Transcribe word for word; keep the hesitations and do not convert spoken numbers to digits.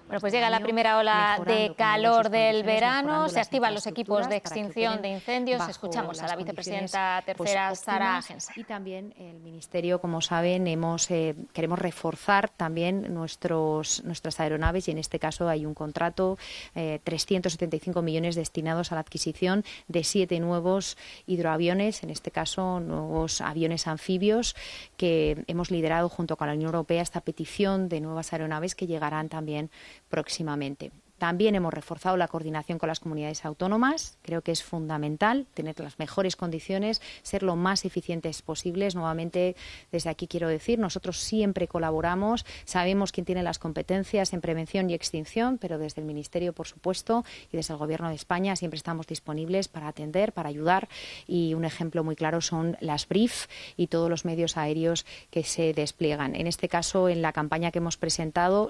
Bueno, pues llega la primera ola de calor del verano, se activan los equipos de extinción de incendios. Escuchamos a la vicepresidenta tercera, pues, Sara Agensar. Y también el Ministerio, como saben, hemos, eh, queremos reforzar también nuestros, nuestras aeronaves y en este caso hay un contrato, eh, trescientos setenta y cinco millones destinados a la adquisición de siete nuevos hidroaviones, en este caso nuevos aviones anfibios, que hemos liderado junto con la Unión Europea esta petición de nuevas aeronaves que llegarán también próximamente. También hemos reforzado la coordinación con las comunidades autónomas. Creo que es fundamental tener las mejores condiciones, ser lo más eficientes posibles. Nuevamente, desde aquí quiero decir, nosotros siempre colaboramos, sabemos quién tiene las competencias en prevención y extinción, pero desde el Ministerio, por supuesto, y desde el Gobierno de España siempre estamos disponibles para atender, para ayudar. Y un ejemplo muy claro son las B R I F y todos los medios aéreos que se despliegan. En este caso, en la campaña que hemos presentado,